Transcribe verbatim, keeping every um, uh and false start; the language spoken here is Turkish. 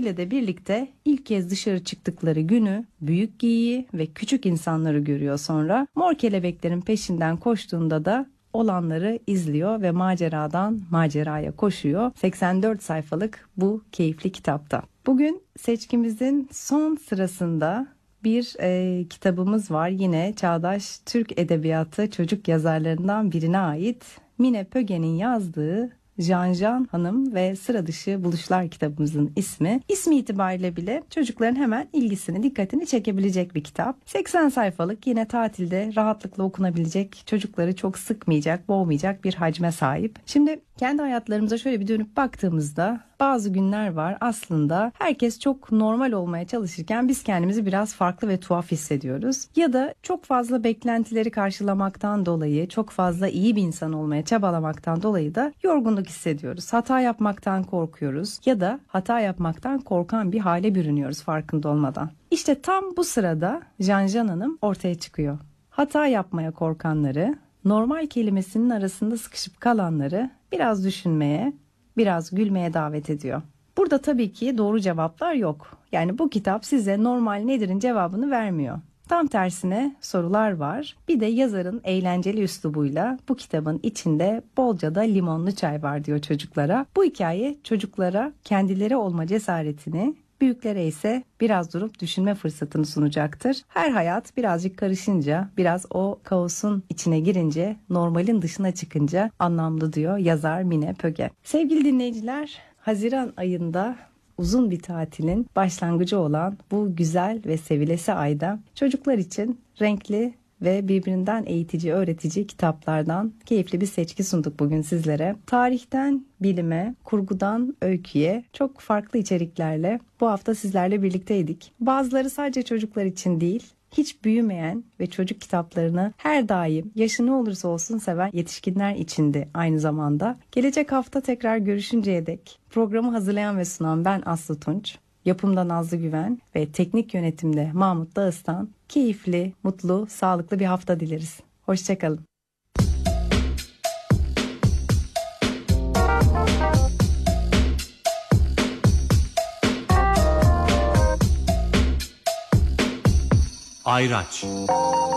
eşiyle de birlikte ilk kez dışarı çıktıkları günü, büyük geyiği ve küçük insanları görüyor sonra. Mor kelebeklerin peşinden koştuğunda da olanları izliyor ve maceradan maceraya koşuyor. seksen dört sayfalık bu keyifli kitapta. Bugün seçkimizin son sırasında bir e, kitabımız var. Yine çağdaş Türk edebiyatı çocuk yazarlarından birine ait. Mine Pöge'nin yazdığı Can Can Hanım ve Sıra Dışı Buluşlar kitabımızın ismi. İsmi itibariyle bile çocukların hemen ilgisini, dikkatini çekebilecek bir kitap. seksen sayfalık, yine tatilde rahatlıkla okunabilecek, çocukları çok sıkmayacak, boğmayacak bir hacme sahip. Şimdi kendi hayatlarımıza şöyle bir dönüp baktığımızda bazı günler var aslında herkes çok normal olmaya çalışırken biz kendimizi biraz farklı ve tuhaf hissediyoruz. Ya da çok fazla beklentileri karşılamaktan dolayı, çok fazla iyi bir insan olmaya çabalamaktan dolayı da yorgunluk hissediyoruz. Hata yapmaktan korkuyoruz ya da hata yapmaktan korkan bir hale bürünüyoruz farkında olmadan. İşte tam bu sırada Can Can Hanım ortaya çıkıyor. Hata yapmaya korkanları, normal kelimesinin arasında sıkışıp kalanları biraz düşünmeye, biraz gülmeye davet ediyor. Burada tabii ki doğru cevaplar yok. Yani bu kitap size normal nedir'in cevabını vermiyor. Tam tersine sorular var. Bir de yazarın eğlenceli üslubuyla bu kitabın içinde bolca da limonlu çay var diyor çocuklara. Bu hikaye çocuklara kendileri olma cesaretini, büyüklere ise biraz durup düşünme fırsatını sunacaktır. Her hayat birazcık karışınca, biraz o kaosun içine girince, normalin dışına çıkınca anlamlı diyor yazar Mine Pöge. Sevgili dinleyiciler, Haziran ayında uzun bir tatilin başlangıcı olan bu güzel ve sevilesi ayda çocuklar için renkli ve birbirinden eğitici, öğretici kitaplardan keyifli bir seçki sunduk bugün sizlere. Tarihten bilime, kurgudan öyküye çok farklı içeriklerle bu hafta sizlerle birlikteydik. Bazıları sadece çocuklar için değil, hiç büyümeyen ve çocuk kitaplarını her daim yaşı ne olursa olsun seven yetişkinler içindi aynı zamanda. Gelecek hafta tekrar görüşünceye dek programı hazırlayan ve sunan ben Aslı Tunç. Yapımda Nazlı Güven ve teknik yönetimde Mahmut Dağıstan keyifli, mutlu, sağlıklı bir hafta dileriz. Hoşçakalın. Ayraç.